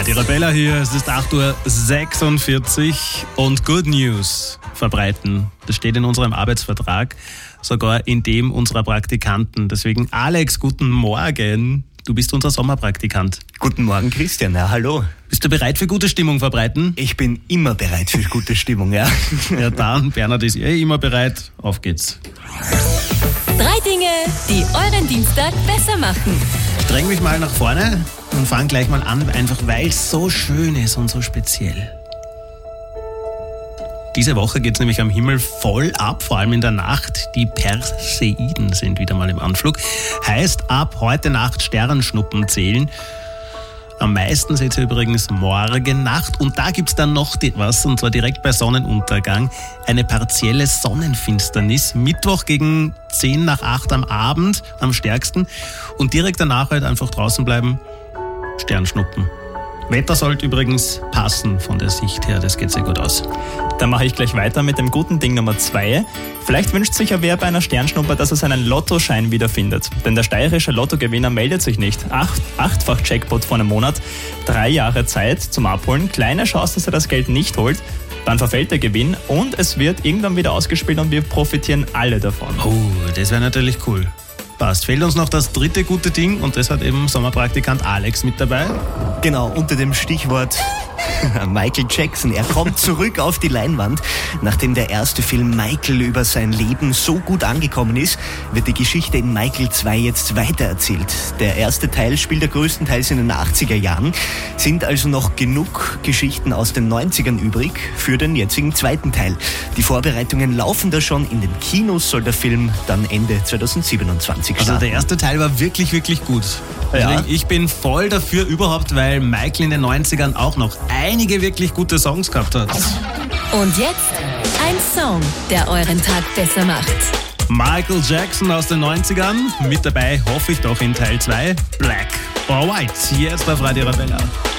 Radio Arabella hier, es ist 8:46 Uhr und Good News verbreiten. Das steht in unserem Arbeitsvertrag, sogar in dem unserer Praktikanten. Deswegen Alex, guten Morgen. Du bist unser Sommerpraktikant. Guten Morgen, Christian. Ja, hallo. Bist du bereit für gute Stimmung verbreiten? Ich bin immer bereit für gute Stimmung, ja. Ja dann, Bernhard ist immer bereit. Auf geht's. 3 Dinge, die euren Dienstag besser machen. Ich dränge mich mal nach vorne und fange gleich mal an, einfach weil es so schön ist und so speziell. Diese Woche geht es nämlich am Himmel voll ab, vor allem in der Nacht. Die Perseiden sind wieder mal im Anflug. Heißt, ab heute Nacht Sternschnuppen zählen. Am meisten seht ihr übrigens morgen Nacht. Und da gibt es dann noch was, und zwar direkt bei Sonnenuntergang, eine partielle Sonnenfinsternis. Mittwoch gegen 7:50 am Abend am stärksten. Und direkt danach halt einfach draußen bleiben, Sternschnuppen. Wetter sollte übrigens passen von der Sicht her, das geht sehr gut aus. Dann mache ich gleich weiter mit dem guten Ding Nummer 2. Vielleicht wünscht sich ja wer bei einer Sternschnuppe, dass er seinen Lottoschein wiederfindet. Denn der steirische Lottogewinner meldet sich nicht. 8-fach Jackpot vor einem Monat, 3 Jahre Zeit zum Abholen, kleine Chance, dass er das Geld nicht holt. Dann verfällt der Gewinn und es wird irgendwann wieder ausgespielt und wir profitieren alle davon. Oh, das wäre natürlich cool. Passt. Fehlt uns noch das dritte gute Ding und das hat eben Sommerpraktikant Alex mit dabei. Genau, unter dem Stichwort Michael Jackson. Er kommt zurück auf die Leinwand. Nachdem der erste Film Michael über sein Leben so gut angekommen ist, wird die Geschichte in Michael 2 jetzt weitererzählt. Der erste Teil spielt er größtenteils in den 80er Jahren, sind also noch genug Geschichten aus den 90ern übrig für den jetzigen zweiten Teil. Die Vorbereitungen laufen da schon. In den Kinos soll der Film dann Ende 2027 starten. Also der erste Teil war wirklich, wirklich gut. Ja. Ich bin voll dafür überhaupt, weil Michael in den 90ern auch noch einige wirklich gute Songs gehabt hat. Und jetzt ein Song, der euren Tag besser macht. Michael Jackson aus den 90ern, mit dabei hoffe ich doch in Teil 2, Black or White, jetzt auf Radio Arabella.